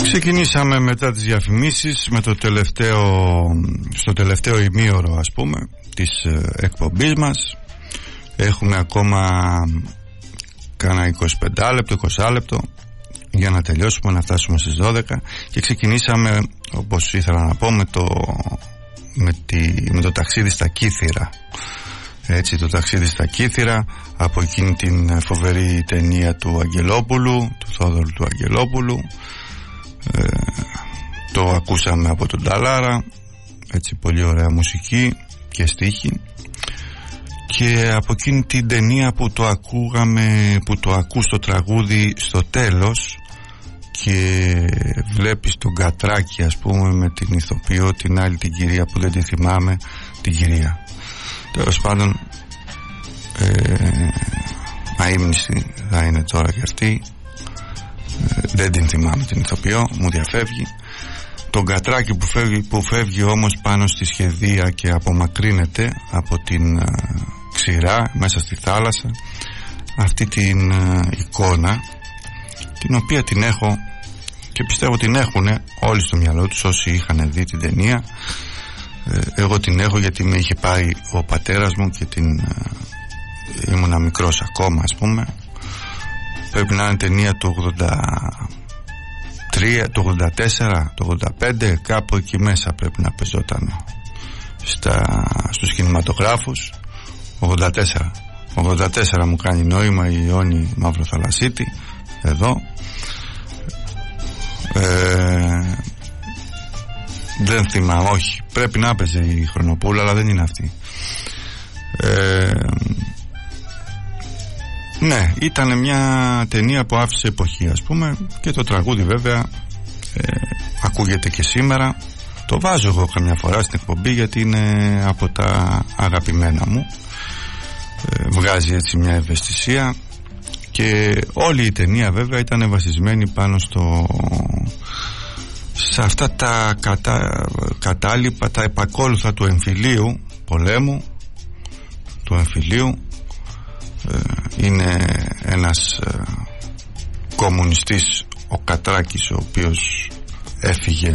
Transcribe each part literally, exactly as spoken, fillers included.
Ξεκινήσαμε μετά τις διαφημίσεις με το τελευταίο, στο τελευταίο ημίωρο ας πούμε της εκπομπής μας. Έχουμε ακόμα κάνα εικοσιπέντε λεπτό, είκοσι λεπτό για να τελειώσουμε, να φτάσουμε στις δώδεκα, και ξεκινήσαμε, όπως ήθελα να πω, με το, με τη, με το ταξίδι στα Κύθυρα. Έτσι, το ταξίδι στα Κύθυρα, από εκείνη την φοβερή ταινία του Αγγελόπουλου, του Θόδωρου του Αγγελόπουλου. Ε, το ακούσαμε από τον Ταλάρα, έτσι, πολύ ωραία μουσική και στίχη. Και από εκείνη την ταινία που το ακούγαμε, που το ακούς το τραγούδι στο τέλος και βλέπεις τον Κατράκη ας πούμε με την ηθοποιό την άλλη, την κυρία που δεν τη θυμάμαι, την κυρία τέλος πάντων, ε, αείμνηστη θα είναι τώρα και αυτή, ε, δεν την θυμάμαι την ηθοποιό, μου διαφεύγει. Τον Κατράκη που φεύγει, που φεύγει όμως πάνω στη σχεδία και απομακρύνεται από την ε, ξηρά μέσα στη θάλασσα, αυτή την ε, εικόνα, την οποία την έχω και πιστεύω την έχουν όλοι στο μυαλό τους όσοι είχαν δει την ταινία. ε, εγώ την έχω γιατί με είχε πάει ο πατέρας μου και την ε, ήμουνα μικρός ακόμα ας πούμε. Πρέπει να είναι ταινία του ογδόντα τρία, το ογδόντα τέσσερα, το ογδόντα πέντε, κάπου εκεί μέσα πρέπει να πεζόταν στα, στους κινηματογράφους. ογδόντα τέσσερα ογδόντα τέσσερα μου κάνει νόημα η Ιόνη Μαυροθαλασσίτη εδώ. ε, δεν θυμάμαι, όχι, πρέπει να έπαιζε η Χρονοπούλα, αλλά δεν είναι αυτή. ε, Ναι, ήταν μια ταινία που άφησε εποχή ας πούμε, και το τραγούδι βέβαια ε, ακούγεται και σήμερα. Το βάζω εγώ καμιά φορά στην εκπομπή γιατί είναι από τα αγαπημένα μου. ε, Βγάζει έτσι μια ευαισθησία. Και όλη η ταινία βέβαια ήταν βασισμένη πάνω στο, σε αυτά τα κατα, κατάλοιπα, τα επακόλουθα του εμφυλίου πολέμου, του εμφυλίου. Είναι ένας ε, κομμουνιστής, ο Κατράκης, ο οποίος έφυγε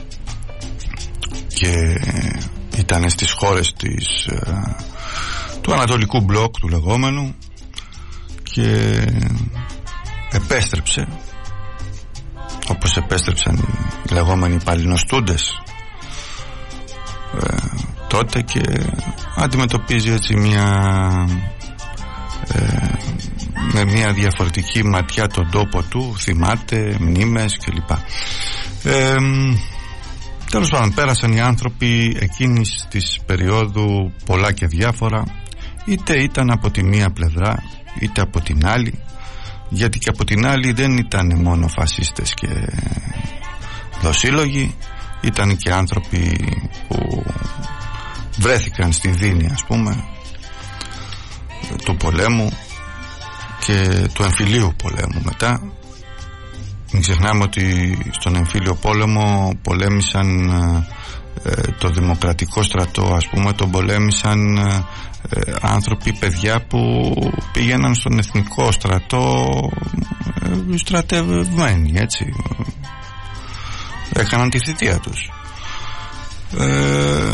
και ήταν στις χώρες της, ε, του Ανατολικού Μπλοκ του λεγόμενου, και επέστρεψε όπως επέστρεψαν οι λεγόμενοι παλινοστούντες ε, τότε, και αντιμετωπίζει έτσι μια Ε, με μια διαφορετική ματιά τον τόπο του, θυμάται, μνήμες κλπ. ε, Τέλος πάντων, πέρασαν οι άνθρωποι εκείνης της περίοδου πολλά και διάφορα, είτε ήταν από τη μία πλευρά είτε από την άλλη, γιατί και από την άλλη δεν ήταν μόνο φασίστες και δοσύλλογοι, ήταν και άνθρωποι που βρέθηκαν στη δίνη ας πούμε του πολέμου και του εμφυλίου πολέμου μετά. Μην ξεχνάμε ότι στον εμφύλιο πόλεμο πολέμησαν ε, το δημοκρατικό στρατό ας πούμε, τον πολέμησαν ε, άνθρωποι, παιδιά που πήγαιναν στον εθνικό στρατό ε, στρατευμένοι, έτσι, έκαναν τη θητεία τους. ε,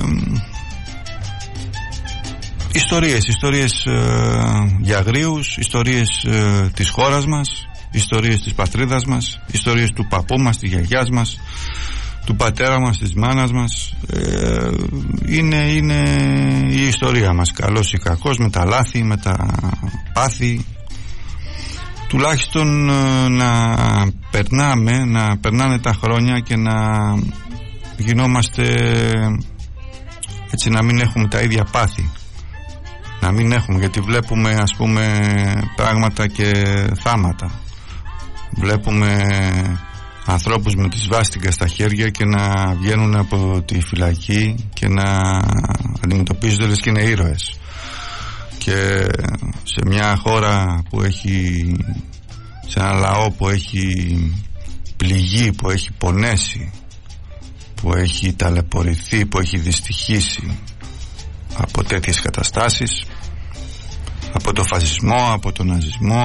Ιστορίες, ιστορίες ε, για αγρίους, ιστορίες ε, της χώρας μας, ιστορίες της πατρίδας μας, ιστορίες του παππού μας, της γιαγιάς μας, του πατέρα μας, της μάνας μας. ε, είναι, είναι η ιστορία μας, καλός ή κακός, με τα λάθη, με τα πάθη. Τουλάχιστον ε, να περνάμε, να περνάνε τα χρόνια και να γινόμαστε έτσι, να μην έχουμε τα ίδια πάθη. Να μην έχουμε, γιατί βλέπουμε ας πούμε πράγματα και θάματα. Βλέπουμε ανθρώπους με τη σβάστηκα στα χέρια και να βγαίνουν από τη φυλακή και να αντιμετωπίζονται λες και είναι ήρωες. Και σε μια χώρα που έχει, σε ένα λαό που έχει πληγεί, που έχει πονέσει, που έχει ταλαιπωρηθεί, που έχει δυστυχήσει από τέτοιες καταστάσεις, από το φασισμό, από τον ναζισμό,